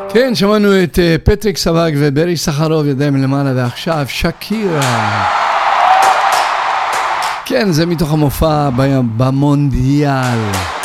כן, שמענו את פטריק סבג וברי סחרוב, ידיים למעלה, ועכשיו שקירה. כן, זה מתוך המופע במונדיאל.